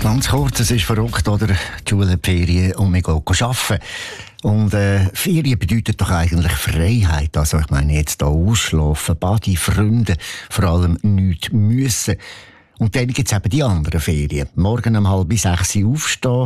Ganz kurz, es ist verrückt, oder? Die Schule hat Ferien und wir gehen arbeiten. Und Ferien bedeutet doch eigentlich Freiheit. Also ich meine jetzt hier ausschlafen, Badi, Freunde, vor allem nichts müssen. Und dann gibt es eben die anderen Ferien. Morgen um 5:30 aufstehen,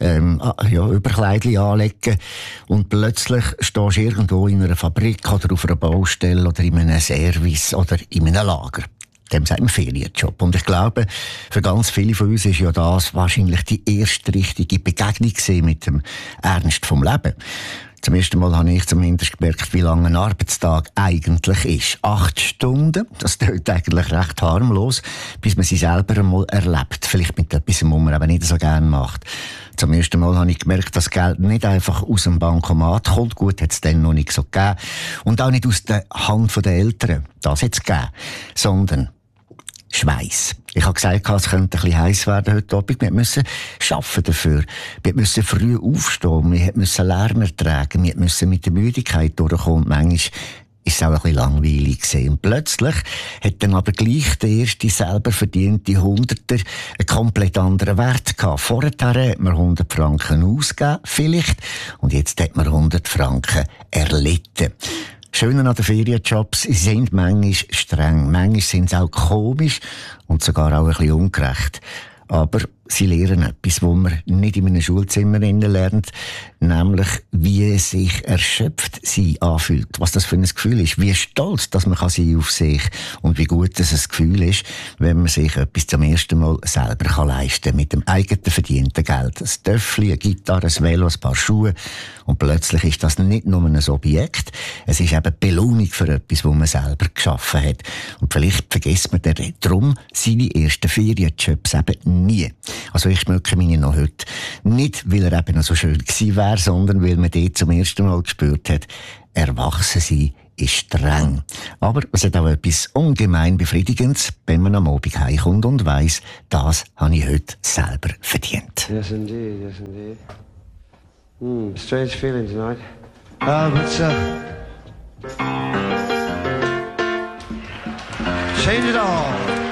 Überkleidchen anlegen und plötzlich stehst du irgendwo in einer Fabrik oder auf einer Baustelle oder in einem Service oder in einem Lager. Dem sagt man Ferienjob. Und ich glaube, für ganz viele von uns ist ja das wahrscheinlich die erste richtige Begegnung mit dem Ernst vom Leben. Zum ersten Mal habe ich zumindest gemerkt, wie lang ein Arbeitstag eigentlich ist. 8 Stunden, das klingt eigentlich recht harmlos, bis man sie selber einmal erlebt. Vielleicht mit etwas, was man eben nicht so gerne macht. Zum ersten Mal habe ich gemerkt, dass Geld nicht einfach aus dem Bankomat kommt. Gut, hat es dann noch nicht so gegeben. Und auch nicht aus der Hand der Eltern. Das hat es gegeben. Sondern Schweiß. Ich habe gesagt, es könnte ein bisschen heiß werden heute Abend. Wir müssen arbeiten dafür. Wir müssen früh aufstehen. Wir müssen Lärm ertragen. Wir müssen mit der Müdigkeit durchkommen. Und manchmal ist es auch ein bisschen langweilig gewesen. Und plötzlich hat dann aber gleich der erste selber verdiente Hunderter einen komplett anderen Wert gehabt. Vorher hat man 100 Franken ausgegeben, vielleicht. Und jetzt hat man 100 Franken erlitten. Schön an den Ferienjobs, sie sind manchmal streng, manchmal sind sie auch komisch und sogar auch ein bisschen ungerecht. Aber sie lernen etwas, was man nicht in einem Schulzimmer lernt, nämlich wie sich erschöpft sie anfühlt, was das für ein Gefühl ist, wie stolz dass man sein auf sich und wie gut das ein Gefühl ist, wenn man sich etwas zum ersten Mal selber leisten kann, mit dem eigenen verdienten Geld. Ein Töffli, eine Gitarre, ein Velo, ein paar Schuhe und plötzlich ist das nicht nur ein Objekt, es ist eben Belohnung für etwas, was man selber geschaffen hat. Und vielleicht vergisst man darum seine ersten Ferienjobs eben nie. Also ich schmücke meine noch heute. Nicht, weil er eben noch so schön gewesen wäre, sondern weil man dort zum ersten Mal gespürt hat, erwachsen sein ist streng. Aber es hat auch etwas ungemein Befriedigendes, wenn man am Abend heimkommt und weiss, das habe ich heute selber verdient. Yes, indeed. Yes, indeed. Strange feeling tonight. But change it all.